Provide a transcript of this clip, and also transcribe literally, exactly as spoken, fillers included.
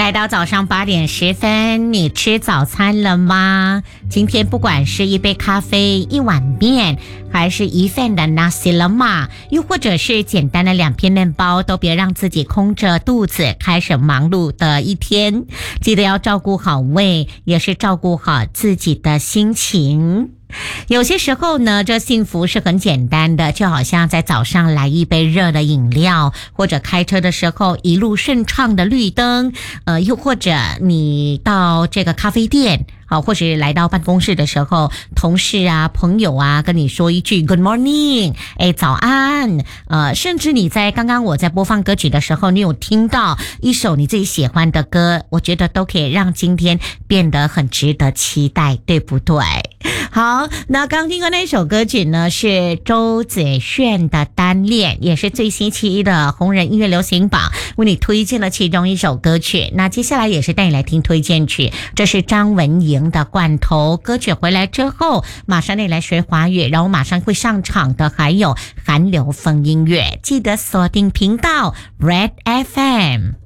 来到早上八点十分，你吃早餐了吗？今天不管是一杯咖啡、一碗面，还是一份的 nasi lemak， 又或者是简单的两片面包，都别让自己空着肚子开始忙碌的一天。记得要照顾好胃，也是照顾好自己的心情。有些时候呢，这幸福是很简单的，就好像在早上来一杯热的饮料，或者开车的时候一路顺畅的绿灯，呃，又或者你到这个咖啡店，好，或是来到办公室的时候，同事啊、朋友啊跟你说一句 Good morning， 哎，早安，呃，甚至你在刚刚我在播放歌曲的时候，你有听到一首你自己喜欢的歌，我觉得都可以让今天变得很值得期待，对不对？好，那刚听过那首歌曲呢，是周子炫的《单恋》，也是最新期的红人音乐流行榜为你推荐了其中一首歌曲。那接下来也是带你来听推荐曲，这是张文莹的《罐头》歌曲。回来之后马上带你来学华语，然后马上会上场的还有韩流风音乐，记得锁定频道 Red F M。